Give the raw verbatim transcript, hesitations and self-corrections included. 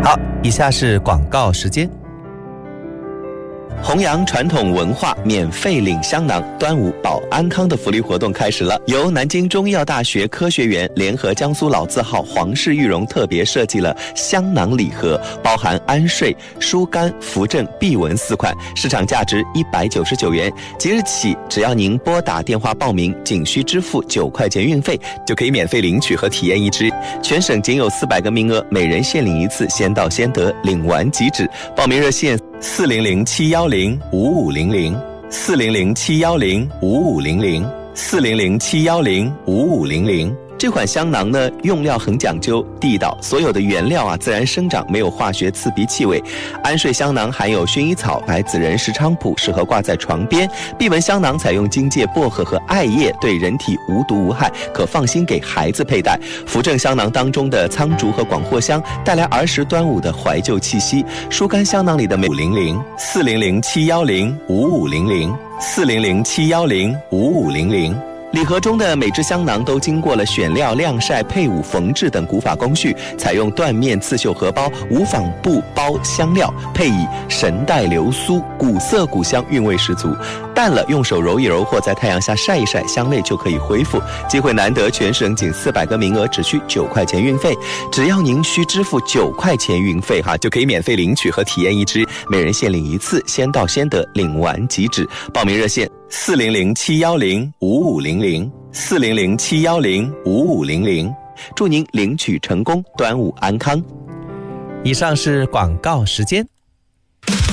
好，以下是广告时间。弘扬传统文化，免费领香囊，端午保安康的福利活动开始了。由南京中医药大学科学园联合江苏老字号皇氏玉荣特别设计了香囊礼盒，包含安睡、疏肝、扶正、避蚊四款，市场价值一百九十九元。即日起，只要您拨打电话报名，仅需支付九块钱运费，就可以免费领取和体验一支。全省仅有四百个名额，每人限领一次，先到先得，领完即止。报名热线四零零七幺零五五零零，四零零七幺零五五零零，四零零七幺零五五零零。这款香囊呢，用料很讲究地道，所有的原料啊自然生长，没有化学刺鼻气味。安睡香囊含有薰衣草、白子仁、石菖蒲，适合挂在床边。避蚊香囊采用荆芥、薄荷和艾叶，对人体无毒无害，可放心给孩子佩戴。扶正香囊当中的苍竹和广藿香带来儿时端午的怀旧气息。疏肝香囊里的美五零零四零零七幺零五五零零四零零七幺零五五零零。礼盒中的每只香囊都经过了选料、晾晒、配伍、缝制等古法工序，采用缎面刺绣荷包、无纺布包香料，配以神代流苏，古色古香，韵味十足。淡了用手揉一揉，或在太阳下晒一晒，香味就可以恢复。机会难得，全省仅四百个名额，只需九块钱运费。只要您需支付九块钱运费哈，就可以免费领取和体验一支，每人限领一次，先到先得，领完即止。报名热线四零零七幺零五五零零，四零零七幺零五五零零。祝您领取成功，端午安康。以上是广告时间。